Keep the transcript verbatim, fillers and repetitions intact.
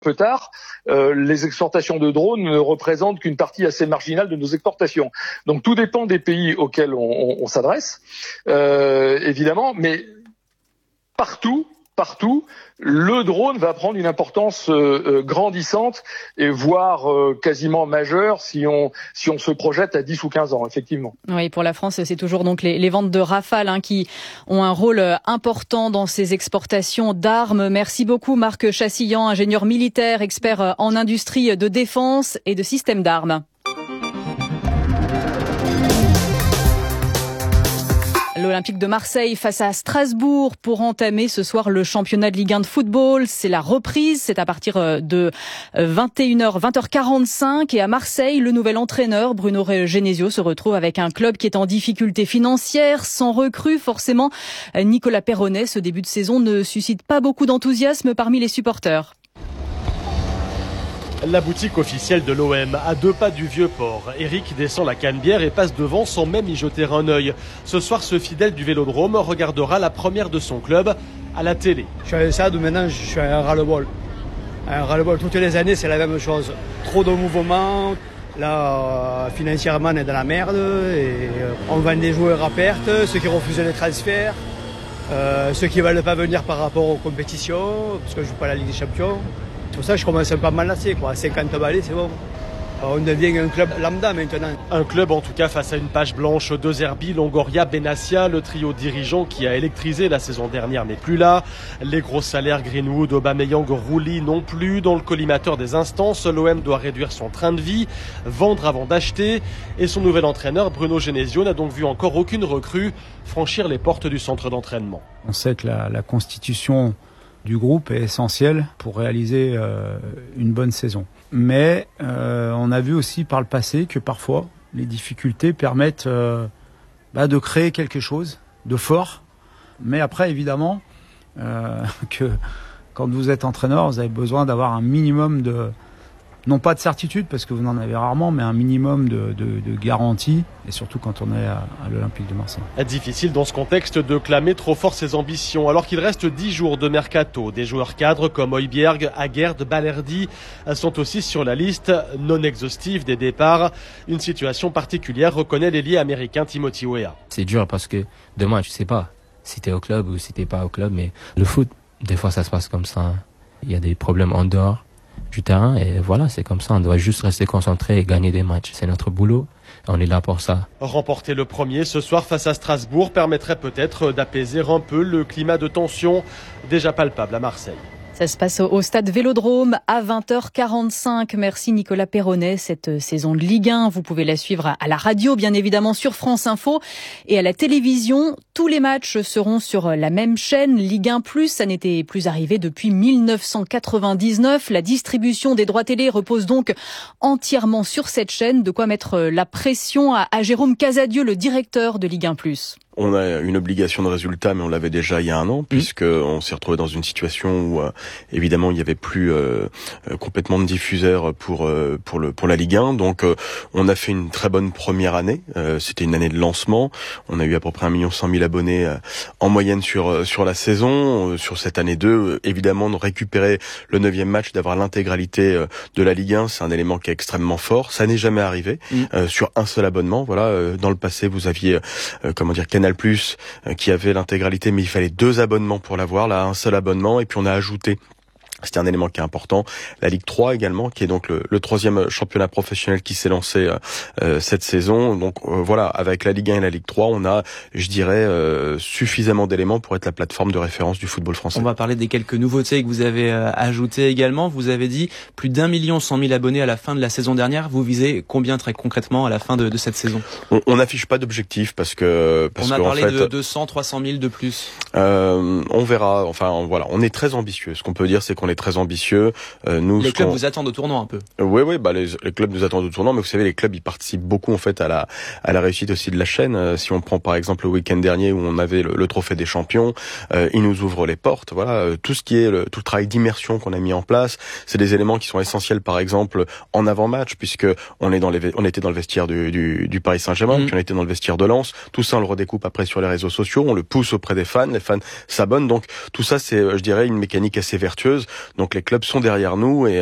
peu tard, euh, les exportations de drones ne représentent qu'une partie assez marginale de nos exportations. Donc tout dépend des pays auxquels on, on, on s'adresse, euh, évidemment, mais partout, partout, le drone va prendre une importance euh, euh, grandissante et voire euh, quasiment majeure si on si on se projette à dix ou quinze ans, effectivement. Oui, pour la France, c'est toujours donc les, les ventes de Rafale hein, qui ont un rôle important dans ces exportations d'armes. Merci beaucoup Marc Chassillan, ingénieur militaire, expert en industrie de défense et de systèmes d'armes. L'Olympique de Marseille face à Strasbourg pour entamer ce soir le championnat de Ligue un de football. C'est la reprise, c'est à partir de vingt et une heures, vingt heures quarante-cinq. Et à Marseille, le nouvel entraîneur, Bruno Genesio, se retrouve avec un club qui est en difficulté financière, sans recrue. Forcément, Nicolas Perronnet, ce début de saison ne suscite pas beaucoup d'enthousiasme parmi les supporters. La boutique officielle de l'O M, à deux pas du Vieux-Port. Eric descend la Canebière et passe devant sans même y jeter un œil. Ce soir, ce fidèle du Vélodrome regardera la première de son club à la télé. Je suis à un stade où maintenant je suis à un ras-le-bol. Un ras-le-bol, toutes les années c'est la même chose. Trop de mouvements, là financièrement on est dans la merde et on vend des joueurs à perte, ceux qui refusent les transferts, euh, ceux qui ne veulent pas venir par rapport aux compétitions, parce que je ne joue pas la Ligue des Champions. C'est pour ça que je commence un peu à m'enlacer, quoi. cinquante balais, c'est bon. On devient un club lambda maintenant. Un club en tout cas face à une page blanche. De Zerbi, Longoria, Benassia, le trio dirigeant qui a électrisé la saison dernière n'est plus là. Les gros salaires Greenwood, Aubameyang, Rouli non plus. Dans le collimateur des instances, l'O M doit réduire son train de vie, vendre avant d'acheter. Et son nouvel entraîneur, Bruno Genesio, n'a donc vu encore aucune recrue franchir les portes du centre d'entraînement. On sait que la, la constitution du groupe est essentiel pour réaliser euh, une bonne saison. Mais euh, on a vu aussi par le passé que parfois les difficultés permettent euh, bah, de créer quelque chose de fort. Mais après évidemment euh, que quand vous êtes entraîneur, vous avez besoin d'avoir un minimum de, non pas de certitude parce que vous en avez rarement, mais un minimum de, de, de garantie, et surtout quand on est à, à l'Olympique de Marseille. Difficile dans ce contexte de clamer trop fort ses ambitions, alors qu'il reste dix jours de mercato. Des joueurs cadres comme Højbjerg, Aguerd, Balerdi sont aussi sur la liste non exhaustive des départs. Une situation particulière, reconnaît l'ailier américain Timothy Weah. C'est dur parce que demain, tu sais pas si t'es au club ou si t'es pas au club, mais le foot, des fois ça se passe comme ça. Il y a des problèmes en dehors du terrain et voilà, c'est comme ça, on doit juste rester concentré et gagner des matchs, c'est notre boulot, on est là pour ça. Remporter le premier ce soir face à Strasbourg permettrait peut-être d'apaiser un peu le climat de tension déjà palpable à Marseille. Ça se passe au stade Vélodrome à vingt heures quarante-cinq. Merci Nicolas Perronnet. Cette saison de Ligue un, vous pouvez la suivre à la radio, bien évidemment sur France Info, et à la télévision. Tous les matchs seront sur la même chaîne, Ligue un plus. Ça n'était plus arrivé depuis mille neuf cent quatre-vingt-dix-neuf. La distribution des droits télé repose donc entièrement sur cette chaîne. De quoi mettre la pression à, à Jérôme Casadieu, le directeur de Ligue un plus. On a une obligation de résultat, mais on l'avait déjà il y a un an, puisque on s'est retrouvé dans une situation où, euh, évidemment, il n'y avait plus euh, complètement de diffuseurs pour euh, pour le pour la Ligue un. Donc, euh, on a fait une très bonne première année. Euh, c'était une année de lancement. On a eu à peu près un million cent mille abonnés euh, en moyenne sur euh, sur la saison. Euh, sur cette année deux, euh, évidemment, de récupérer le neuvième match, d'avoir l'intégralité euh, de la Ligue un, c'est un élément qui est extrêmement fort. Ça n'est jamais arrivé mmh. euh, sur un seul abonnement. Voilà. Euh, dans le passé, vous aviez euh, comment dire Canal Plus euh, qui avait l'intégralité, mais il fallait deux abonnements pour l'avoir. Là, un seul abonnement, et puis on a ajouté, c'était un élément qui est important, la Ligue trois également, qui est donc le, le troisième championnat professionnel qui s'est lancé euh, cette saison. Donc euh, voilà, avec la Ligue un et la Ligue trois, on a, je dirais, euh, suffisamment d'éléments pour être la plateforme de référence du football français. On va parler des quelques nouveautés que vous avez euh, ajoutées également. Vous avez dit plus d'un million cent mille abonnés à la fin de la saison dernière. Vous visez combien très concrètement à la fin de, de cette saison? On n'affiche pas d'objectif parce que parce on a que, parlé en fait, de deux cents, trois cent mille de plus. Euh, on verra. Enfin voilà, on est très ambitieux. Ce qu'on peut dire, c'est qu'on est très ambitieux. Euh, nous, les clubs vous attendent au tournant un peu. Oui, oui, bah les, les clubs nous attendent au tournant, mais vous savez, les clubs ils participent beaucoup en fait à la à la réussite aussi de la chaîne. Euh, si on prend par exemple le week-end dernier où on avait le, le trophée des champions, euh, ils nous ouvrent les portes. Voilà, euh, tout ce qui est le, tout le travail d'immersion qu'on a mis en place, c'est des éléments qui sont essentiels. Par exemple, en avant-match, puisque on est dans les, on était dans le vestiaire du du, du Paris Saint-Germain, mmh. puis on était dans le vestiaire de Lens. Tout ça, on le redécoupe après sur les réseaux sociaux, on le pousse auprès des fans, les fans s'abonnent. Donc tout ça, c'est, je dirais, une mécanique assez vertueuse. Donc les clubs sont derrière nous et